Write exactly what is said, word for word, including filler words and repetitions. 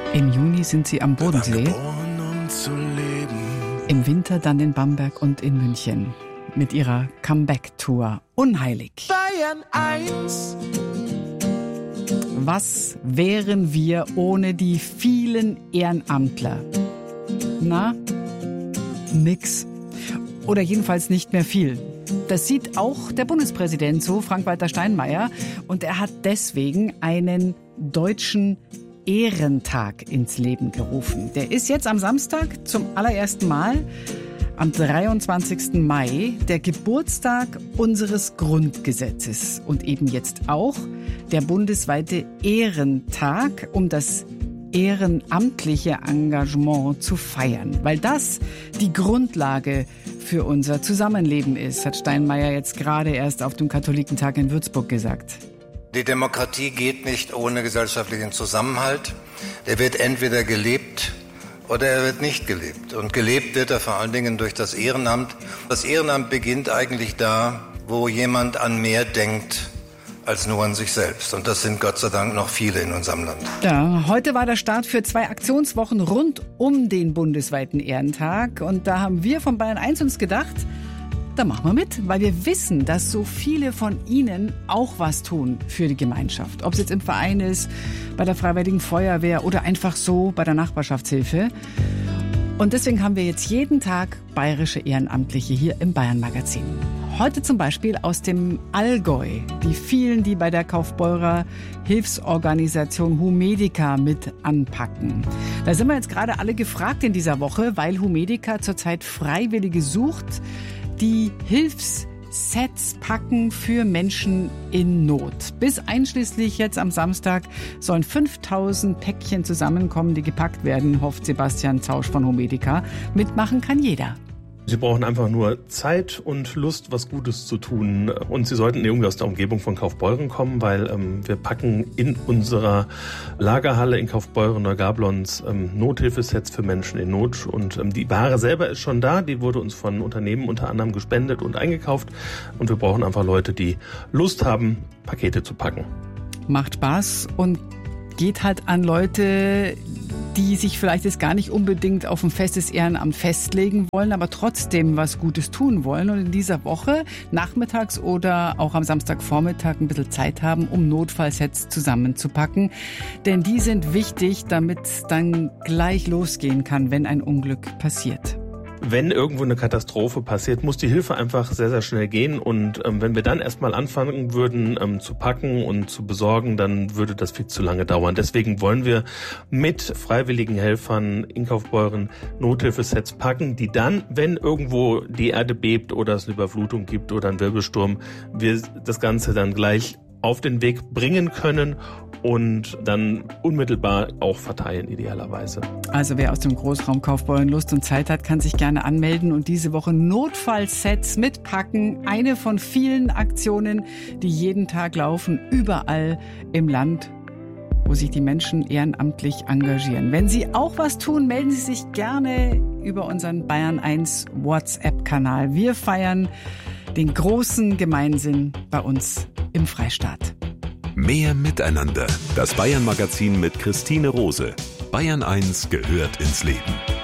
Im Juni sind sie am Bodensee, im Winter dann in Bamberg und in München mit ihrer Comeback-Tour Unheilig. Bayern eins. Was wären wir ohne die vielen Ehrenamtler? Na, nix. Oder jedenfalls nicht mehr viel. Das sieht auch der Bundespräsident so, Frank-Walter Steinmeier. Und er hat deswegen einen deutschen Ehrentag ins Leben gerufen. Der ist jetzt am Samstag zum allerersten Mal, am dreiundzwanzigsten Mai, der Geburtstag unseres Grundgesetzes. Und eben jetzt auch der bundesweite Ehrentag, um das ehrenamtliche Engagement zu feiern. Weil das die Grundlage für unser Zusammenleben ist, hat Steinmeier jetzt gerade erst auf dem Katholikentag in Würzburg gesagt. Die Demokratie geht nicht ohne gesellschaftlichen Zusammenhalt. Der wird entweder gelebt oder er wird nicht gelebt. Und gelebt wird er vor allen Dingen durch das Ehrenamt. Das Ehrenamt beginnt eigentlich da, wo jemand an mehr denkt als nur an sich selbst. Und das sind Gott sei Dank noch viele in unserem Land. Ja, heute war der Start für zwei Aktionswochen rund um den bundesweiten Ehrentag. Und da haben wir von Bayern eins uns gedacht, da machen wir mit, weil wir wissen, dass so viele von Ihnen auch was tun für die Gemeinschaft. Ob es jetzt im Verein ist, bei der Freiwilligen Feuerwehr oder einfach so bei der Nachbarschaftshilfe. Und deswegen haben wir jetzt jeden Tag bayerische Ehrenamtliche hier im Bayern-Magazin. Heute zum Beispiel aus dem Allgäu. Die vielen, die bei der Kaufbeurer Hilfsorganisation Humedica mit anpacken. Da sind wir jetzt gerade alle gefragt in dieser Woche, weil Humedica zurzeit Freiwillige sucht, die Hilfssets packen für Menschen in Not. Bis einschließlich jetzt am Samstag sollen fünftausend Päckchen zusammenkommen, die gepackt werden, hofft Sebastian Zausch von Humedica. Mitmachen kann jeder. Sie brauchen einfach nur Zeit und Lust, was Gutes zu tun. Und Sie sollten irgendwie aus der Umgebung von Kaufbeuren kommen, weil ähm, wir packen in unserer Lagerhalle in Kaufbeuren Neugablons ähm, Nothilfesets für Menschen in Not. Und ähm, die Ware selber ist schon da. Die wurde uns von Unternehmen unter anderem gespendet und eingekauft. Und wir brauchen einfach Leute, die Lust haben, Pakete zu packen. Macht Spaß und geht halt an Leute, die sich vielleicht jetzt gar nicht unbedingt auf ein festes Ehrenamt festlegen wollen, aber trotzdem was Gutes tun wollen und in dieser Woche nachmittags oder auch am Samstagvormittag ein bisschen Zeit haben, um Notfallsets zusammenzupacken. Denn die sind wichtig, damit es dann gleich losgehen kann, wenn ein Unglück passiert. Wenn irgendwo eine Katastrophe passiert, muss die Hilfe einfach sehr, sehr schnell gehen. Und ähm, wenn wir dann erstmal anfangen würden ähm, zu packen und zu besorgen, dann würde das viel zu lange dauern. Deswegen wollen wir mit freiwilligen Helfern in Kaufbeuren Nothilfesets packen, die dann, wenn irgendwo die Erde bebt oder es eine Überflutung gibt oder einen Wirbelsturm, wir das Ganze dann gleich auf den Weg bringen können und dann unmittelbar auch verteilen, idealerweise. Also wer aus dem Großraum Kaufbeuren Lust und Zeit hat, kann sich gerne anmelden und diese Woche Notfallsets mitpacken. Eine von vielen Aktionen, die jeden Tag laufen, überall im Land, wo sich die Menschen ehrenamtlich engagieren. Wenn Sie auch was tun, melden Sie sich gerne über unseren Bayern eins WhatsApp-Kanal. Wir feiern den großen Gemeinsinn bei uns im Freistaat. Mehr Miteinander. Das Bayern-Magazin mit Christine Rose. Bayern eins gehört ins Leben.